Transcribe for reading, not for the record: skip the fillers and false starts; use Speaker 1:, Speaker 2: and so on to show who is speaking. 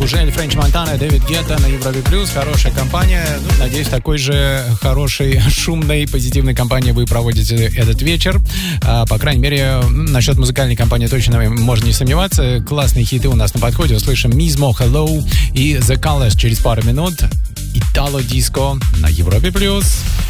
Speaker 1: Кужель, Френч Монтана, Дэвид Гетта на Европе Плюс. Хорошая компания. Надеюсь, такой же хорошей, шумной, позитивной компанией вы проводите этот вечер. По крайней мере, насчет музыкальной компании точно можно не сомневаться. Классные хиты у нас на подходе. Услышим Mizmo, Hello и The Colors через пару минут. Итало-диско на Европе Плюс.